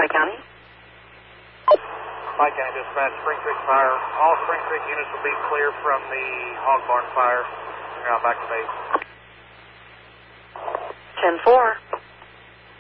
Pike County. Pike County Dispatch, Spring Creek Fire. All Spring Creek units will be clear from the Hog Barn Fire. You're now back to base. 10-4.